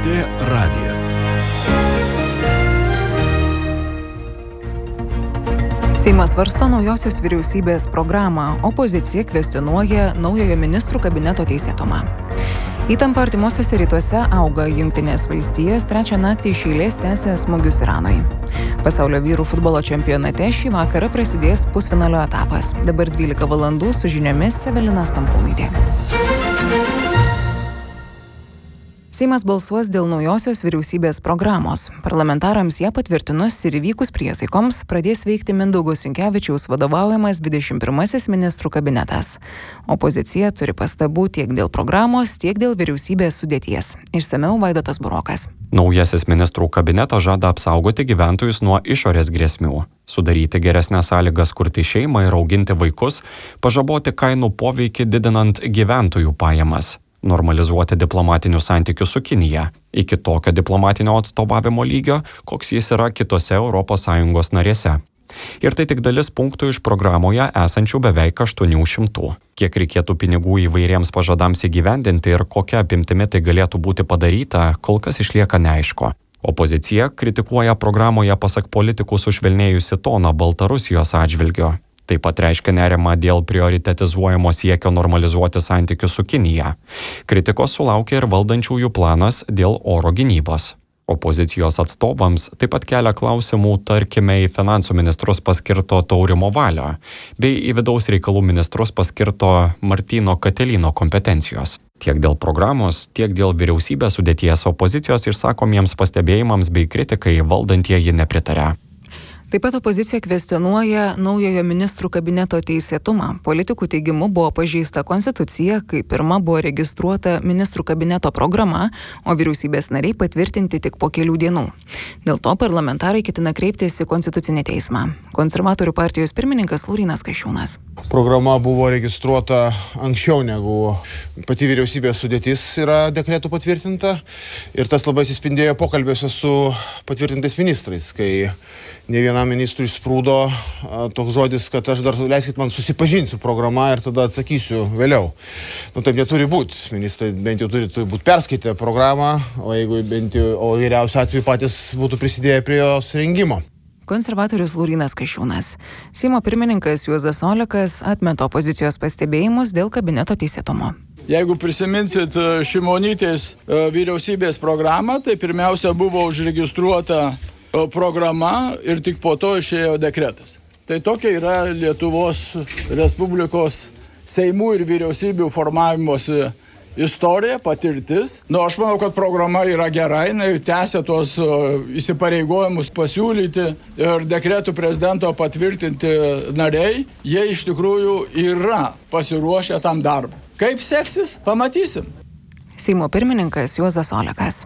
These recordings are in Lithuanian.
LRT radijas. Seimas svarsto naujosios vyriausybės programą, opozicija kvestionuoja naujojo ministrų kabineto teisėtumą. Įtampa artimuosiuose rytuose auga. Jungtinės valstijos trečią naktį iš eilės tęsia smūgius Iranui. Pasaulio vyrų futbolo čempionate šį vakarą prasidės pusfinalio etapas. Dabar 12 valandų su žiniomis Evelina Stankūnaitė. Seimas balsuos dėl naujosios vyriausybės programos. Parlamentarams ją patvirtinus ir įvykus priesaikoms pradės veikti Mindaugo Sinkevičiaus vadovaujamas 21 ministrų kabinetas. Opozicija turi pastabų tiek dėl programos, tiek dėl vyriausybės sudėties. Išsamiau Vaidotas Burokas. Naujasis ministrų kabinetas žada apsaugoti gyventojus nuo išorės grėsmių, sudaryti geresnės sąlygas kurti šeimą ir auginti vaikus, pažaboti kainų poveikį didinant gyventojų pajamas, normalizuoti diplomatinius santykius su Kinija iki tokio diplomatinio atstovavimo lygio, koks jis yra kitose ES narėse. Ir tai tik dalis punktų iš programoje esančių beveik 800. Kiek reikėtų pinigų įvairiems pažadams įgyvendinti ir kokia apimtimi tai galėtų būti padaryta, kol kas išlieka neaišku. Opozicija kritikuoja programoje pasak politikų sušvelnėjusi toną Baltarusijos atžvilgiu. Taip pat reiškia nerimą dėl prioritetizuojamo siekio normalizuoti santykius su Kinija. Kritikos sulaukė ir valdančiųjų planas dėl oro gynybos. Opozicijos atstovams taip pat kelia klausimų, tarkime, į finansų ministrus paskirto Taurimo Valio, bei į vidaus reikalų ministrus paskirto Martyno Katelino kompetencijos. Tiek dėl programos, tiek dėl vyriausybės sudėties opozicijos išsakomiems pastebėjimams bei kritikai valdantieji nepritaria. Taip pat opozicija kvestionuoja naujojo ministrų kabineto teisėtumą. Politikų teigimu buvo pažeista konstitucija, kai pirma buvo registruota ministrų kabineto programa, o vyriausybės nariai patvirtinti tik po kelių dienų. Dėl to parlamentarai ketina kreiptis į Konstitucinį teismą. Konservatorių partijos pirmininkas Laurynas Kasčiūnas. Programa buvo registruota anksčiau negu pati vyriausybės sudėtis yra dekretų patvirtinta ir tas labai atsispindėjo pokalbiuose su patvirtintais ministrais, kai ne vienam ministrui išsprūdo toks žodis, kad aš dar leiskit man susipažinti su programa ir tada atsakysiu vėliau. Taip neturi būti. Ministrai bent jau turi būti perskaitę programą, o vyriausiu atveju patys būtų prisidėję prie jos rengimo. Konservatorius Laurynas Kasčiūnas. Seimo pirmininkas Juozas Olekas atmeta opozicijos pastebėjimus dėl kabineto teisėtumo. Jeigu prisiminsit Šimonytės vyriausybės programą, tai pirmiausia buvo užregistruota programa ir tik po to išėjo dekretas. Tai tokia yra Lietuvos Respublikos Seimų ir vyriausybių formavimosi istorija, patirtis. Aš manau, kad programa yra gera, jinai tęsia tuos įsipareigojimus pasiūlyti ir dekretų prezidento patvirtinti nariai, jie iš tikrųjų yra pasiruošę tam darbui. Kaip seksis, pamatysim. Seimo pirmininkas Juozas Olekas.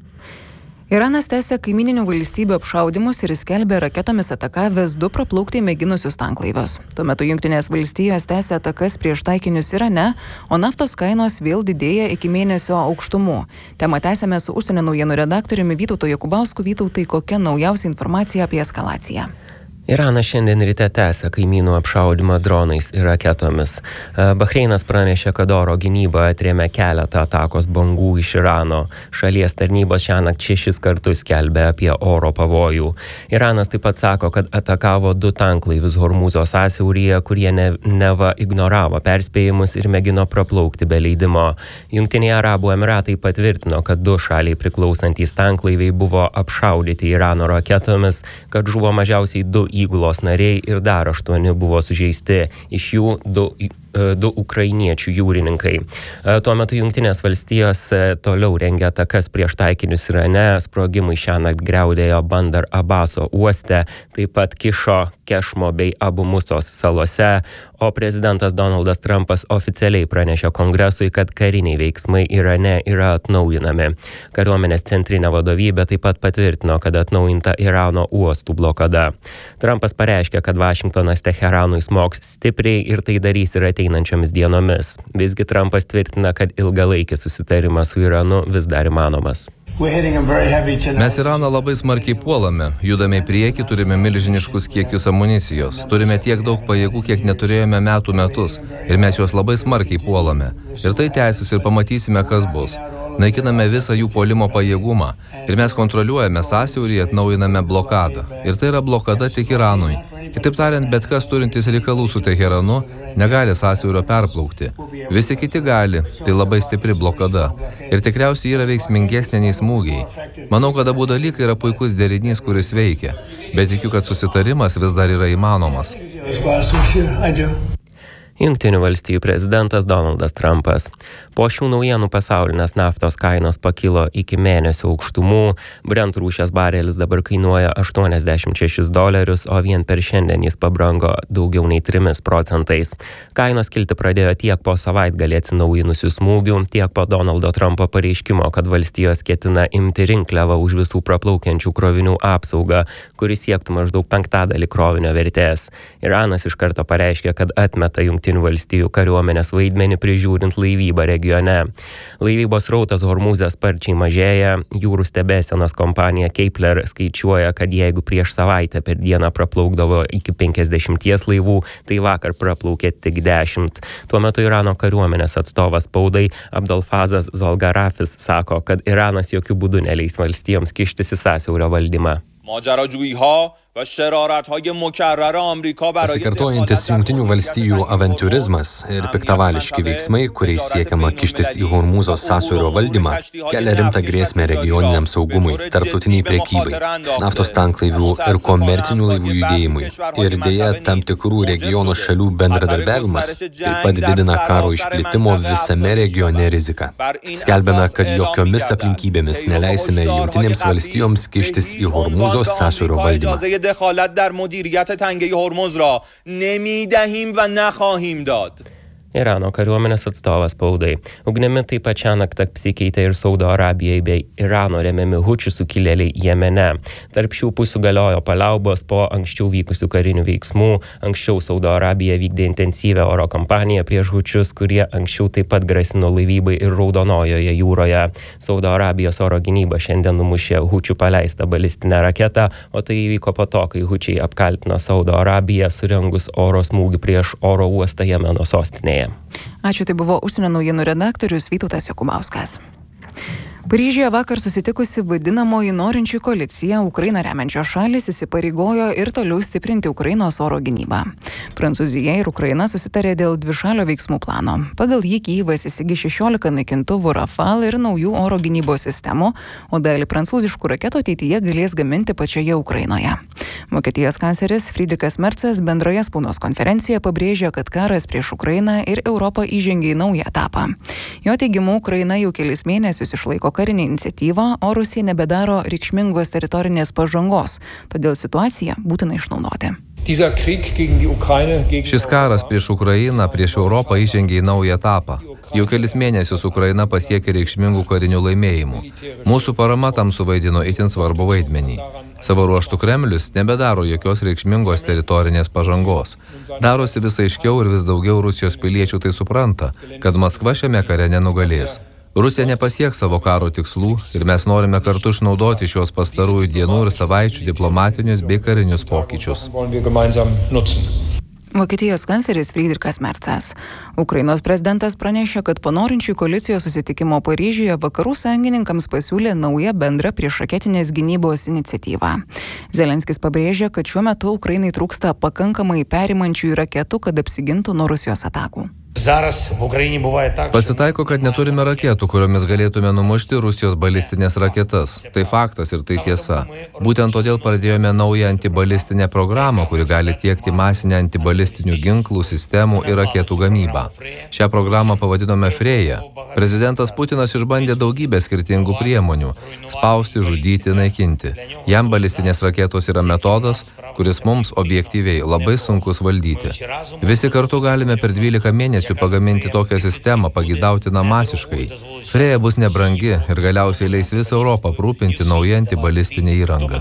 Iranas tęsia kaimininių valstybių apšaudymus ir skelbia raketomis atakavęs 2 praplaukti mėginusius tanklaivius. Tuo metu Jungtinės valstijos tęsia atakas prieš taikinius Irane, o naftos kainos vėl didėja iki mėnesio aukštumų. Temą tęsiame su užsienio naujienų redaktoriumi Vytautu Jokubausku. Vytautai, kokia naujausia informacija apie eskalaciją? Iranas šiandien ryte tęsia kaimynų apšaudymą dronais ir raketomis. Bahreinas pranešė, kad oro gynyba atrėmė keletą atakos bangų iš Irano. Šalies tarnybos šiąnakt 6 kartus skelbė apie oro pavojų. Iranas taip pat sako, kad atakavo 2 tanklaivius Hormūzo sąsiauryje, kurie neva ignoravo perspėjimus ir mėgino praplaukti be leidimo. Jungtiniai Arabų Emiratai patvirtino, kad 2 šaliai priklausantys tanklaiviai buvo apšaudyti Irano raketomis, kad žuvo mažiausiai 2 įgulos nariai ir dar 8 buvo sužeisti, iš jų 2 ukrainiečių jūrininkai. Tuo metu Jungtinės valstijos toliau rengia atakas prieš taikinius Irane, sprogimai šiąnakt griaudėjo Bandar Abaso uoste, taip pat kišo Kešmo bei Abu Musos salose, o prezidentas Donaldas Trumpas oficialiai pranešė Kongresui, kad kariniai veiksmai Irane yra atnaujinami. Kariuomenės centrinė vadovybė taip pat patvirtino, kad atnaujinta Irano uostų blokada. Trumpas pareiškė, kad Vašingtonas Teheranui smogs stipriai ir tai darys ir ateinančiomis dienomis. Visgi Trumpas tvirtina, kad ilgalaikis susitarimas su Iranu vis dar įmanomas. Mes Iraną labai smarkiai puolame, judame į priekį, turime milžiniškus kiekius amunicijos, turime tiek daug pajėgų, kiek neturėjome metus ir mes juos labai smarkiai puolame. Ir tai tęsis ir pamatysime, kas bus. Naikiname visą jų puolimo pajėgumą ir mes kontroliuojame sąsiaurį, atnaujiname blokadą. Ir tai yra blokada tik Iranui. Kitaip tariant, bet kas turintis reikalų su Teheranu negali sąsiaurio perplaukti. Visi kiti gali, tai labai stipri blokada. Ir tikriausiai yra veiksmingesnė nei smūgiai. Manau, kad abu dalykai yra puikus derinys, kuris veikia. Bet tikiu, kad susitarimas vis dar yra įmanomas. Jungtinių valstijų prezidentas Donaldas Trumpas. Po šių naujienų pasaulinės naftos kainos pakilo iki mėnesio aukštumų. Brent rūšies barelis dabar kainuoja $86, o vien per šiandien jis pabrango daugiau nei 3%. Kainos kilti pradėjo tiek po savaitgalį atsinaujinusių smūgių, tiek po Donaldo Trumpo pareiškimo, kad valstijos ketina imti rinkliavą už visų praplaukiančių krovinių apsaugą, kuris siektų maždaug 1/5 krovinio vertės. Iranas iš karto pareiškė, kad atmeta Jungtinių valstijų kariuomenės vaidmenį prižiūrint laivybą regione. Laivybos srautas Hormūze sparčiai mažėja. Jūrų stebėsenos kompanija Kepler skaičiuoja, kad jeigu prieš savaitę per dieną praplaukdavo iki 50 laivų, tai vakar praplaukė tik 10. Tuo metu Irano kariuomenės atstovas spaudai Abdulfazas Zolgarafis sako, kad Iranas jokių būdų neleis valstijoms kištis į sąsiaurio valdymą. Pasikartojantis Jungtinių valstijų avantiūrizmas ir piktavališki veiksmai, kuriais siekiama kištis į Hormūzo sąsiaurio valdymą, kelia rimtą grėsmę regioniniam saugumui, tarptautiniai prekybai, naftos tanklaivių ir komercinių laivų judėjimui. Ir dėja, tam tikrų regiono šalių bendradarbiavimas taip pat didina karo išplitimo visame regione riziką. Skelbiame, kad jokiomis aplinkybėmis neleisime Jungtinėms valstijoms kištis į Hormūzo sąsiaurio valdymą. دخالت در مدیریت تنگه هرمز را نمیدهیم و نخواهیم داد. Irano kariuomenės atstovas spaudai. Ugnimi taip pat šiąnakt apsikeitė ir Saudo Arabijai bei Irano remiami hučių sukilėliai Jemene. Tarp šių pusių galiojo paliaubos po anksčiau vykusių karinių veiksmų. Anksčiau Saudo Arabija vykdė intensyvę oro kampaniją prieš hučius, kurie anksčiau taip pat grasino laivybai ir Raudonojoje jūroje. Saudo Arabijos oro gynyba šiandien numušė hučių paleistą balistinę raketą, o tai įvyko po to, kai hučiai apkaltino Saudo Arabiją surengus oro smūgį prieš oro uostą Jemeno sostinėje. Ačiū, tai buvo užsienio naujienų redaktorius Vytautas Jokubauskas. Paryžiuje vakar susitikusi vadinamoji norinčių koalicija Ukrainą remiančios šalys įsipareigojo ir toliau stiprinti Ukrainos oro gynybą. Prancūzija ir Ukraina susitarė dėl dvišalio veiksmų plano. Pagal jį Kyjivas įsigis 16 naikintuvų Rafale ir naujų oro gynybos sistemų, o dalį prancūziškų raketų ateityje galės gaminti pačioje Ukrainoje. Vokietijos kancleris Friedrichas Merzas bendroje spaudos konferencijoje pabrėžė, kad karas prieš Ukrainą ir Europą įžengė į naują etapą. Jo teigimu, Ukraina jau kelis mėnesius išlaiko karinę iniciatyvą, o Rusija nebedaro reikšmingos teritorinės pažangos, todėl situaciją būtina išnaudoti. Šis karas prieš Ukrainą, prieš Europą įžengė į naują etapą. Jau kelis mėnesius Ukraina pasiekė reikšmingų karinių laimėjimų. Mūsų parama tam suvaidino itin svarbu vaidmenį. Savo ruožtų Kremlius nebedaro jokios reikšmingos teritorinės pažangos. Darosi vis aiškiau ir vis daugiau Rusijos piliečių tai supranta, kad Maskva šiame kare nenugalės. Rusija nepasieks savo karo tikslų ir mes norime kartu išnaudoti šios pastarųjų dienų ir savaičių diplomatinius bei karinius pokyčius. Vokietijos kancleris Friedrichas Merzas. Ukrainos prezidentas pranešė, kad po norinčių koalicijos susitikimo Paryžiuje vakarų sąjungininkams pasiūlė naują bendrą priešraketinės gynybos iniciatyvą. Zelenskis pabrėžė, kad šiuo metu Ukrainai trūksta pakankamai perimančių raketų, kad apsigintų nuo Rusijos atakų. Pasitaiko, kad neturime raketų, kuriomis galėtume numušti Rusijos balistinės raketas. Tai faktas ir tai tiesa. Būtent todėl pradėjome naują antibalistinę programą, kuri gali tiekti masinę antibalistinių ginklų, sistemų ir raketų gamybą. Šią programą pavadinome Freja. Prezidentas Putinas išbandė daugybę skirtingų priemonių – spausti, žudyti, naikinti. Jam balistinės raketos yra metodas, kuris mums objektyviai labai sunkus valdyti. Visi kartu galime per 12 mėnesių pagaminti tokią sistemą pagidautiną masiškai. Freja bus nebrangi ir galiausiai leis visą Europą aprūpinti naują antibalistinę įrangą.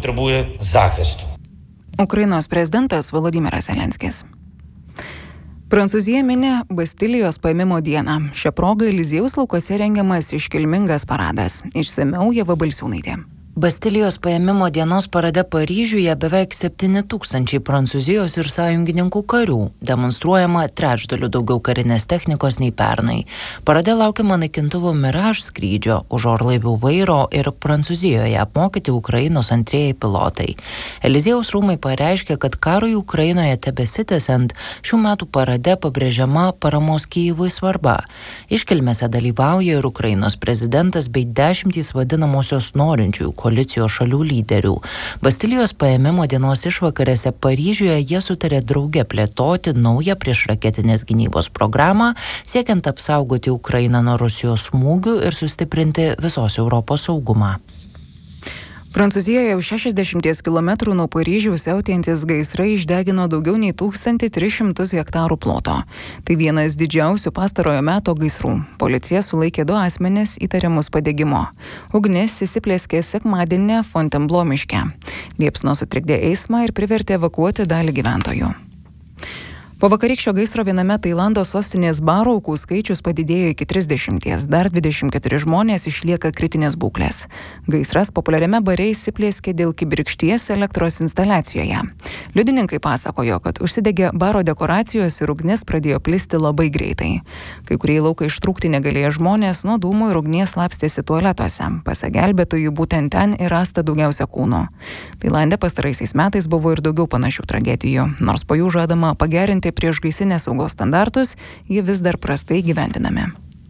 Ukrainos prezidentas Volodymyras Zelenskis. Prancūzija mini Bastilijos paėmimo dieną. Šią progą Eliziejaus laukuose rengiamas iškilmingas paradas. Išsamiau Ieva Balsiūnaitė. Bastilijos paėmimo dienos parade Paryžiuje beveik 7 000 Prancūzijos ir sąjungininkų karių, demonstruojama trečdaliu daugiau karinės technikos nei pernai. Parade laukiama naikintuvo Mirage skrydžio, už orlaivių vairo ir Prancūzijoje apmokyti Ukrainos antrieji pilotai. Eliziejaus rūmai pareiškė, kad karui Ukrainoje tebesitęsiant, šių metų parade pabrėžiama paramos Kyjivui svarba. Iškilmėse dalyvauja ir Ukrainos prezidentas bei 10 vadinamosios norinčiųjų koalicijos šalių lyderių. Bastilijos paėmimo dienos išvakarėse Paryžiuje jie sutarė drauge plėtoti naują priešraketinės gynybos programą, siekiant apsaugoti Ukrainą nuo Rusijos smūgių ir sustiprinti visos Europos saugumą. Prancūzijoje už 60 km nuo Paryžiaus siautėjantis gaisrai išdegino daugiau nei 1300 hektarų ploto. Tai vienas didžiausių pastarojo meto gaisrų. Policija sulaikė 2 asmenis įtariamus padegimo. Ugnis įsiplėskė sekmadienį Fontainebleau miške. Liepsnos sutrikdė eismą ir privertė evakuoti dalį gyventojų. Po vakarykščio gaisro viename Tailando sostinės baro aukų skaičius padidėjo iki 30, dar 24 žmonės išlieka kritinės būklės. Gaisras populiariame bare įsiplėskė dėl kibirkšties elektros instaliacijoje. Liudininkai pasakojo, kad užsidegė baro dekoracijos ir ugnis pradėjo plisti labai greitai. Kai kurie į lauką ištrūkti negalėjo žmonės nuo dūmų ir ugnies slapstėsi tualetuose. Pasak gelbėtojų, būtent ten ir rasta daugiausia kūnų. Tailande pastaraisiais metais buvo ir daugiau panašių tragedijų, nors po jų žadama pagerinti priešgaisrinės saugos standartus, jie vis dar prastai gyvendinami.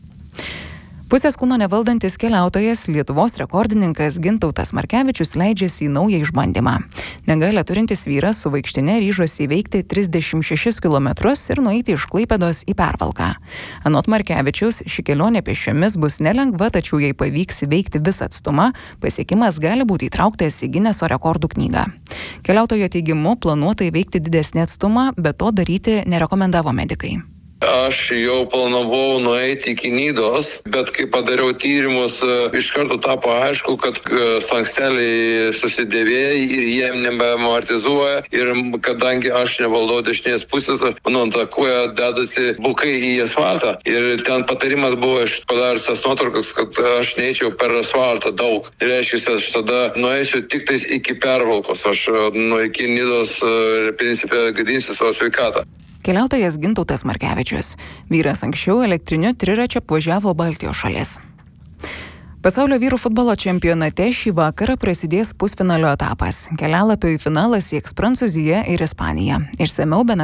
Pusės kūno nevaldantis keliautojas, Lietuvos rekordininkas Gintautas Markevičius leidžiasi į naują išbandymą. Negalią turintis vyras su vaikštine ryžosi įveikti 36 km ir nueiti iš Klaipėdos į Pervalką. Anot Markevičiaus, ši kelionė pėsčiomis bus nelengva, tačiau jei pavyks įveikti visą atstumą, pasiekimas gali būti įtrauktas į Gineso rekordų knygą. Keliautojo teigimu, planuota įveikti didesnį atstumą, bet to daryti nerekomendavo medikai. Aš jau planavau nueiti iki Nidos, bet kai padariau tyrimus, iš karto tapo aišku, kad slanksteliai susidėvėja ir jie nebeamortizuoja. Ir kadangi aš nevaldau dešinės pusės, mano ant koja dedasi bukai į asfaltą. Ir ten patarimas buvo, aš padarius tas nuotraukas, kad aš neįčiau per asfaltą daug. Ir reiškia, aš tada nueisiu tik tais iki Pervalkos. Aš iki Nidos principė gadinsiu savo sveikatą. Keliautojas Gintautas Markevičius. Vyras anksčiau elektriniu triračiu apvažiavo Baltijos šalis. Pasaulio vyrų futbolo čempionate šį vakarą prasidės pusfinalio etapas. Kelialapio į finalą sieks Prancūzija ir Ispanija. Išsamiau Benas